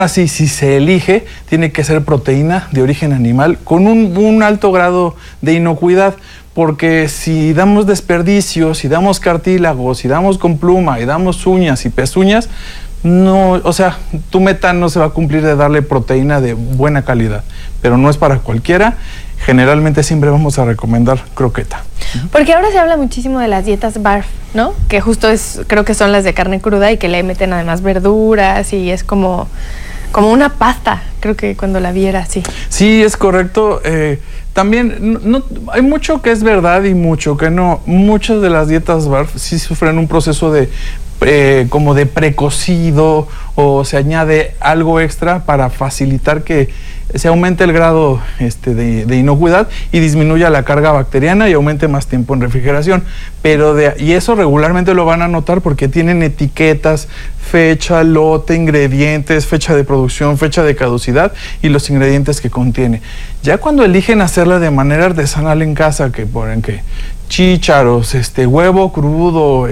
Así, si se elige, tiene que ser proteína de origen animal con un alto grado de inocuidad, porque si damos desperdicios, si damos cartílagos, si damos con pluma y damos uñas y pezuñas, no, o sea, tu meta no se va a cumplir de darle proteína de buena calidad, pero no es para cualquiera. Generalmente siempre vamos a recomendar croqueta. Porque ahora se habla muchísimo de las dietas BARF, ¿no? Que justo creo que son las de carne cruda y que le meten además verduras y es como una pasta, creo que cuando la viera así. Sí, es correcto. También hay mucho que es verdad y mucho que no. Muchas de las dietas BARF sí sufren un proceso de como de precocido, o se añade algo extra para facilitar que se aumente el grado de inocuidad y disminuya la carga bacteriana y aumente más tiempo en refrigeración. Y eso regularmente lo van a notar porque tienen etiquetas, fecha, lote, ingredientes, fecha de producción, fecha de caducidad y los ingredientes que contiene. Ya cuando eligen hacerla de manera artesanal en casa, que ponen que chícharos, huevo crudo,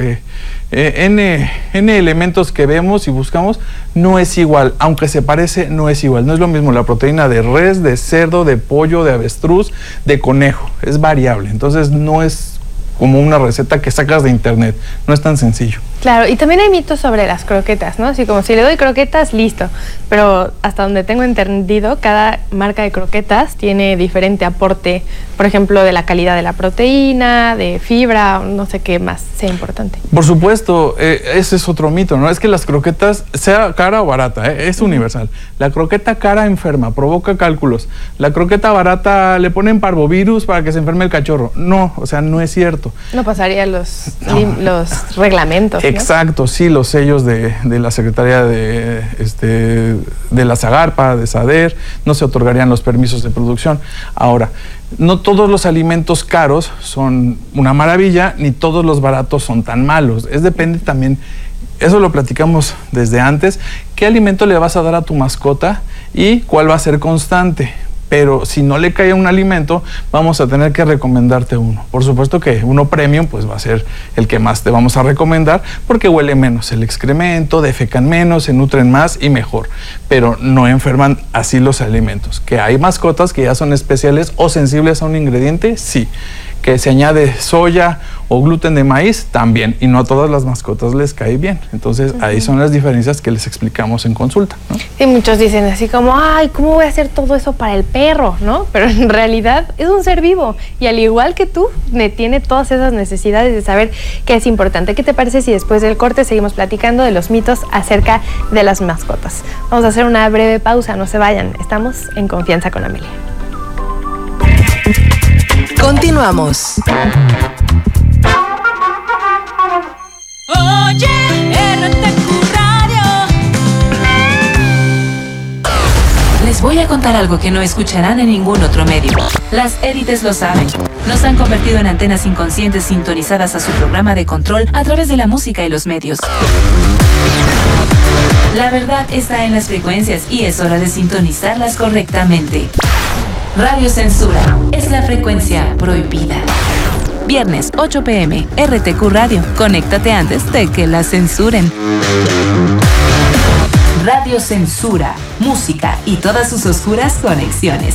N elementos que vemos y buscamos, no es igual, aunque se parece, no es igual. No es lo mismo la proteína de res, de cerdo, de pollo, de avestruz, de conejo, es variable. Entonces no es como una receta que sacas de internet, no es tan sencillo. Claro, y también hay mitos sobre las croquetas, ¿no? Así como si le doy croquetas, listo. Pero hasta donde tengo entendido, cada marca de croquetas tiene diferente aporte, por ejemplo, de la calidad de la proteína, de fibra, no sé qué más sea importante. Por supuesto, ese es otro mito, ¿no? Es que las croquetas, sea cara o barata, es universal. La croqueta cara enferma, provoca cálculos. La croqueta barata le ponen parvovirus para que se enferme el cachorro. No, o sea, no es cierto. No pasaría los reglamentos, ¿no? Exacto, sí, los sellos de la Secretaría de la Zagarpa, de SADER, no se otorgarían los permisos de producción. Ahora, no todos los alimentos caros son una maravilla, ni todos los baratos son tan malos. Depende también, eso lo platicamos desde antes, qué alimento le vas a dar a tu mascota y cuál va a ser constante. Pero si no le cae un alimento, vamos a tener que recomendarte uno. Por supuesto que uno premium pues va a ser el que más te vamos a recomendar porque huele menos el excremento, defecan menos, se nutren más y mejor. Pero no enferman así los alimentos. Que hay mascotas que ya son especiales o sensibles a un ingrediente, sí. Que se añade soya o gluten de maíz, también. Y no a todas las mascotas les cae bien. Entonces, ahí son las diferencias que les explicamos en consulta, ¿no? Sí, muchos dicen así como, ay, ¿cómo voy a hacer todo eso para el perro? ¿No? Pero en realidad es un ser vivo. Y al igual que tú, tiene todas esas necesidades de saber qué es importante. ¿Qué te parece si después del corte seguimos platicando de los mitos acerca de las mascotas? Vamos a hacer una breve pausa, no se vayan. Estamos en Confianza con Amelia. Continuamos. Oye, RTQ Radio. Les voy a contar algo que no escucharán en ningún otro medio. Las élites lo saben. Nos han convertido en antenas inconscientes sintonizadas a su programa de control a través de la música y los medios. La verdad está en las frecuencias y es hora de sintonizarlas correctamente. Radio Censura es la frecuencia prohibida. Viernes 8 p.m. RTQ Radio. Conéctate antes de que la censuren. Radio Censura, música y todas sus oscuras conexiones.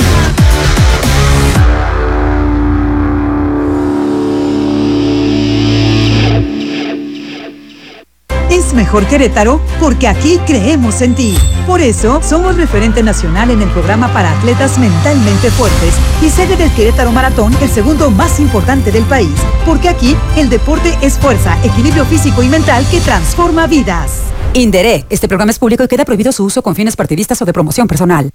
Es mejor Querétaro porque aquí creemos en ti. Por eso, somos referente nacional en el programa para atletas mentalmente fuertes y sede del Querétaro Maratón, el segundo más importante del país. Porque aquí, el deporte es fuerza, equilibrio físico y mental que transforma vidas. Inderé, este programa es público y queda prohibido su uso con fines partidistas o de promoción personal.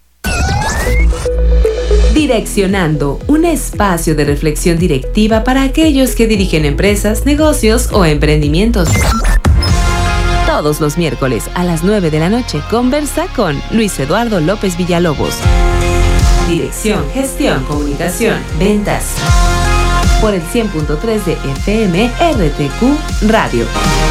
Direccionando, un espacio de reflexión directiva para aquellos que dirigen empresas, negocios o emprendimientos. Todos los miércoles a las 9 de la noche, conversa con Luis Eduardo López Villalobos. Dirección, gestión, comunicación, ventas. Por el 100.3 de FM RTQ Radio.